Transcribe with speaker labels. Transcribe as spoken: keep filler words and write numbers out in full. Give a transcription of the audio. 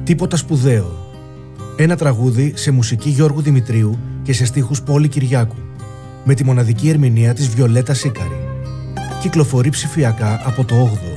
Speaker 1: Τίποτα σπουδαίο. Ένα τραγούδι σε μουσική Γιώργου Δημητρίου και σε στίχους Πόλη Κυριάκου, με τη μοναδική ερμηνεία της Βιολέτα Σίκαρη. Κυκλοφορεί ψηφιακά από το όγδοο.